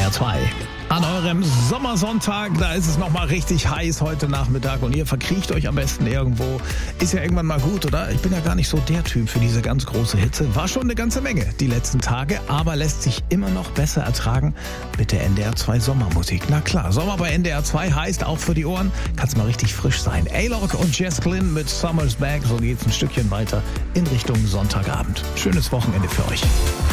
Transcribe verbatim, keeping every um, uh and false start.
R zwei. An eurem Sommersonntag, da ist es nochmal richtig heiß heute Nachmittag und ihr verkriecht euch am besten irgendwo. Ist ja irgendwann mal gut, oder? Ich bin ja gar nicht so der Typ für diese ganz große Hitze. War schon eine ganze Menge die letzten Tage, aber lässt sich immer noch besser ertragen mit der N D R zwei Sommermusik. Na klar, Sommer bei N D R zwei heißt auch für die Ohren, kann's mal richtig frisch sein. A-Lock und Jess Glynn mit Summer's Back, so geht's ein Stückchen weiter in Richtung Sonntagabend. Schönes Wochenende für euch.